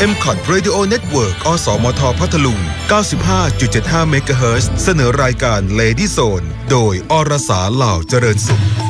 MCOT Radio Network อสมทพัทลุง 95.75 เมกะเฮิรตซ์เสนอรายการ Lady Zone โดยอรสาเหล่าเจริญสุข